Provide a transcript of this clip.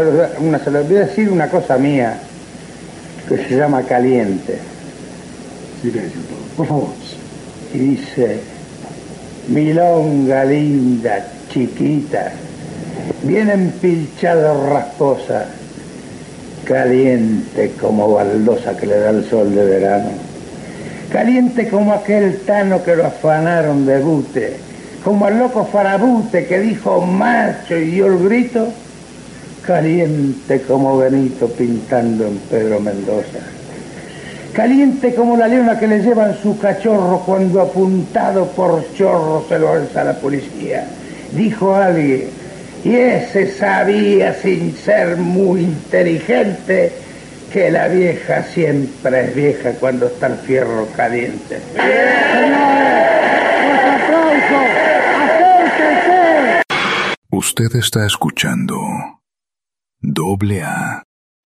se les voy a decir una cosa mía que se llama Caliente. Silencio todo, por favor. Y dice: milonga linda, chiquita, bien empilchada, rasposa, caliente como baldosa que le da el sol de verano, caliente como aquel tano que lo afanaron de bute, como al loco Farabute que dijo macho y dio el grito, caliente como Benito pintando en Pedro Mendoza, caliente como la leona que le llevan su cachorro cuando apuntado por chorro se lo alza la policía, dijo alguien, y ese sabía sin ser muy inteligente que la vieja siempre es vieja cuando está el fierro caliente. Usted está escuchando AA.